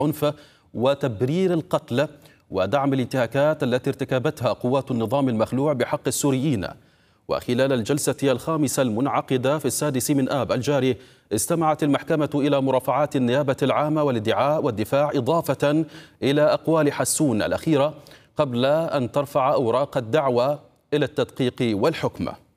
العنف وتبرير القتل ودعم الانتهاكات التي ارتكبتها قوات النظام المخلوع بحق السوريين. وخلال الجلسة الخامسة المنعقدة في 6 من آب الجاري استمعت المحكمة إلى مرافعات النيابة العامة والادعاء والدفاع إضافة إلى أقوال حسون الأخيرة قبل أن ترفع أوراق الدعوى إلى التدقيق والحكم.